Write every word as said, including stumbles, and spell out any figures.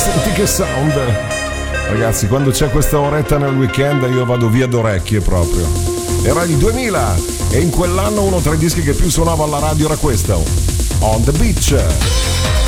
Senti che sound. Ragazzi, quando c'è questa oretta nel weekend io vado via d'orecchie proprio. Era il duemila e in quell'anno uno tra i dischi che più suonava alla radio era questo, On the Beach.